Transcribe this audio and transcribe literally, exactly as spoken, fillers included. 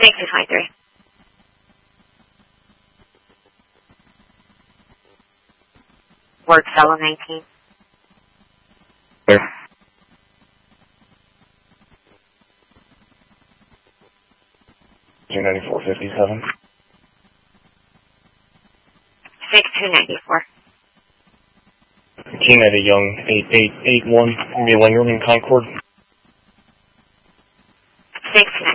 six two twenty-three. Word fellow nineteen. There. two ninety-four fifty-seven. six two ninety-four. Gina the Young, eight eight eight one, New Lingerman, Concord. six two